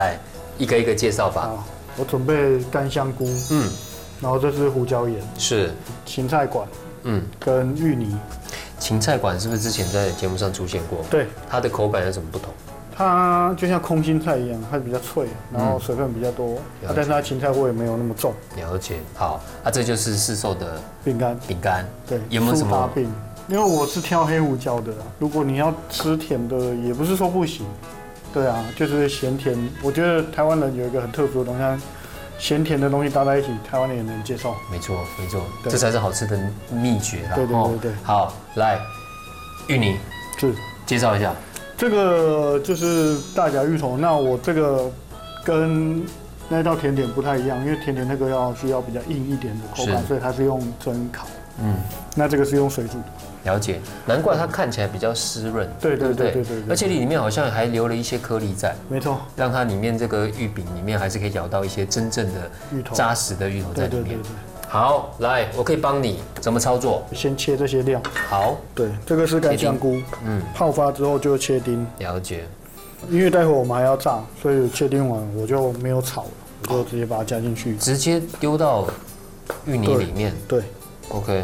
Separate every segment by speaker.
Speaker 1: 来一个一个介绍吧。
Speaker 2: 好，我准备干香菇，然后这是胡椒盐，
Speaker 1: 是
Speaker 2: 芹菜管，跟芋泥。
Speaker 1: 芹菜管是不是之前在节目上出现过？
Speaker 2: 对，
Speaker 1: 它的口感有什么不同？
Speaker 2: 它就像空心菜一样，它比较脆，然后水分比较多，但是它芹菜味没有那么重。
Speaker 1: 了解，好，这就是市售的
Speaker 2: 饼干，对，
Speaker 1: 有没有什么
Speaker 2: 饼？因为我是挑黑胡椒的，如果你要吃甜的，也不是说不行。对啊，就是咸甜，我觉得台湾人有一个很特殊的东西，咸甜的东西搭在一起，台湾人也能接受。
Speaker 1: 没错，这才是好吃的秘诀啦。
Speaker 2: 对。
Speaker 1: 好，来，芋泥
Speaker 2: 是
Speaker 1: 介绍一下。
Speaker 2: 这个就是大甲芋头，那我这个跟那道甜点不太一样，因为甜点那个需要比较硬一点的口感，所以它是用蒸烤。那这个是用水煮的。
Speaker 1: 了解，难怪它看起来比较湿润。
Speaker 2: 对，
Speaker 1: 而且里面好像还留了一些颗粒在。
Speaker 2: 没错，
Speaker 1: 让它里面这个芋饼里面还是可以咬到一些真正的芋头、扎实的芋头在里面。对。好，来，我可以帮你怎么操作？
Speaker 2: 先切这些料。
Speaker 1: 好，
Speaker 2: 对，这个是干香菇，泡发之后就切丁。
Speaker 1: 了解。
Speaker 2: 因为待会我们还要炸，所以切丁完我就没有炒了，我就直接把它加进去，
Speaker 1: 直接丢到芋泥里面。
Speaker 2: 对
Speaker 1: ，OK。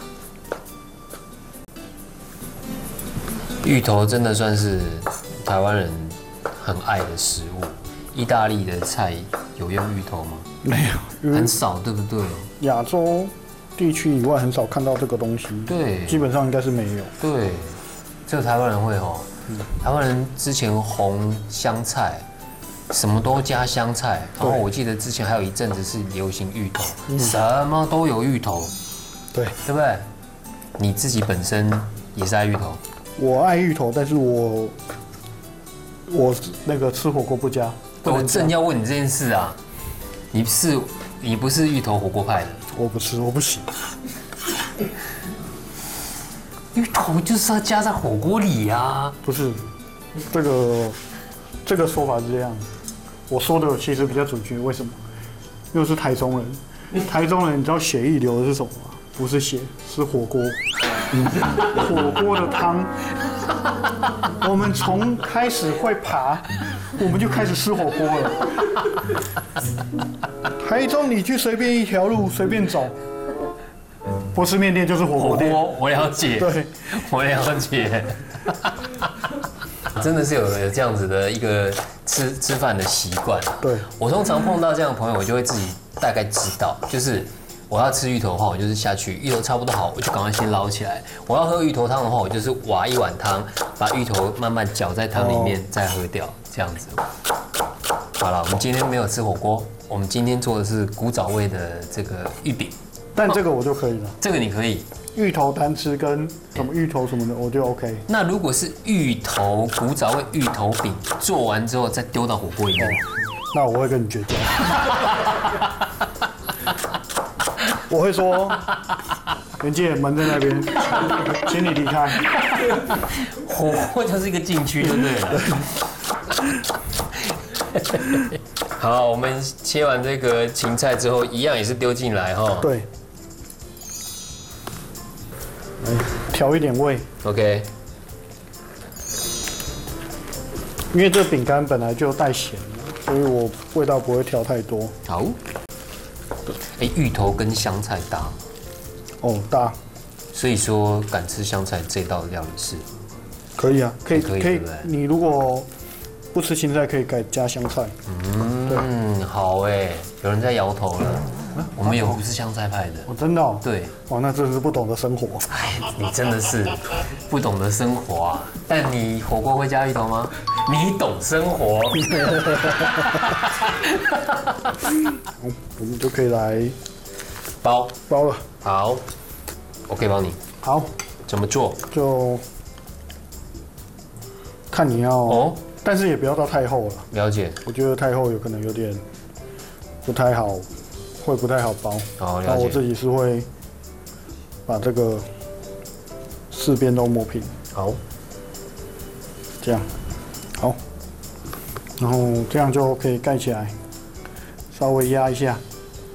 Speaker 1: 芋头真的算是台湾人很爱的食物。意大利的菜有用芋头吗？
Speaker 2: 没有，
Speaker 1: 很少，对不对？
Speaker 2: 亚洲地区以外很少看到这个东西。
Speaker 1: 对，
Speaker 2: 基本上应该是没有。
Speaker 1: 对，这个台湾人会哦。台湾人之前红香菜，什么都加香菜。然后我记得之前还有一阵子是流行芋头，什么都有芋头。
Speaker 2: 对，
Speaker 1: 对不对？你自己本身也是爱芋头。
Speaker 2: 我爱芋头，但是我那个吃火锅不加。
Speaker 1: 我正要问你这件事啊，你不是芋头火锅派的？
Speaker 2: 我不吃，我不行。
Speaker 1: 芋头就是要加在火锅里啊。
Speaker 2: 不是，这个说法是这样，我说的其实比较准确。为什么？因为我是台中人，台中人你知道血液流的是什么吗？不是血，是火锅。火锅的汤，我们从开始会爬，我们就开始吃火锅了。台中你去随便一条路随便走，不是面店就是火锅店。
Speaker 1: 我了解，
Speaker 2: 对，
Speaker 1: 我了解。真的是有这样子的一个吃饭的习惯。
Speaker 2: 对，
Speaker 1: 我通常碰到这样的朋友，我就会自己大概知道，就是我要吃芋头的话，我就是下去，芋头差不多好，我就赶快先捞起来。我要喝芋头汤的话，我就是挖一碗汤，把芋头慢慢搅在汤里面，再喝掉，这样子。好了，我们今天没有吃火锅，我们今天做的是古早味的这个芋饼。
Speaker 2: 但这个我就可以了。
Speaker 1: 这个你可以。
Speaker 2: 芋头单吃跟什么芋头什么的，我就 OK。
Speaker 1: 那如果是芋头古早味芋头饼，做完之后再丢到火锅里面，
Speaker 2: 那我会跟你绝交。我会说，袁介门在那边，请你离开。
Speaker 1: 火锅就是一个禁区，对不对？好，我们切完这个芹菜之后，一样也是丢进来哈。
Speaker 2: 对。调一点味
Speaker 1: ，OK。
Speaker 2: 因为这饼干本来就带咸的，所以我味道不会调太多。
Speaker 1: 好。芋头跟香菜搭。
Speaker 2: 哦，搭。
Speaker 1: 所以说，敢吃香菜这道料理是？
Speaker 2: 可以啊，可以。你如果不吃芹菜，可以改加香菜。
Speaker 1: 好哎，有人在摇头了。我们也不是香菜派的。
Speaker 2: 哦，真的哦。
Speaker 1: 对。
Speaker 2: 哇，那真的是不懂得生活。
Speaker 1: 哎，你真的是不懂得生活啊！但你火锅会加芋头吗？你懂生活。
Speaker 2: 我们就可以来
Speaker 1: 包
Speaker 2: 了。
Speaker 1: 好，我可以帮你。
Speaker 2: 好，
Speaker 1: 怎么做？
Speaker 2: 就看你要哦，但是也不要到太厚了。
Speaker 1: 了解。
Speaker 2: 我觉得太厚有可能有点不太好，会不太好包。
Speaker 1: 好，了解。
Speaker 2: 那我自己是会把这个四边都磨平。
Speaker 1: 好，
Speaker 2: 这样，好，然后这样就可以盖起来，稍微压一下。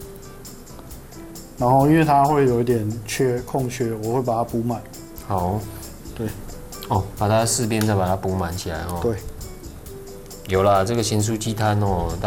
Speaker 2: 然后因为它会有一点空缺，我会把它补满。
Speaker 1: 好，
Speaker 2: 对。
Speaker 1: 哦，把它四边再把它补满起来哦。
Speaker 2: 对。
Speaker 1: 有啦，这个咸酥鸡摊哦。